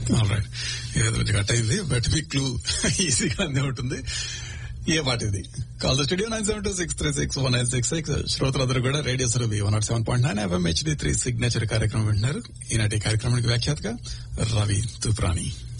Alright, ఏదో కొంచెం cut అయింది, బట్ మీ క్లూ ఈజీగా అందే ఉంటుంది. ఏ పాట ఇది? Call the studio 972-636-1966. శ్రోతలందరూ కూడా radio Surabhi 107.9 FM HD3 signature కార్యక్రమం వింటున్నారు. ఈనాటి కార్యక్రమానికి వ్యాఖ్యాతగా రవి తుప్రాని.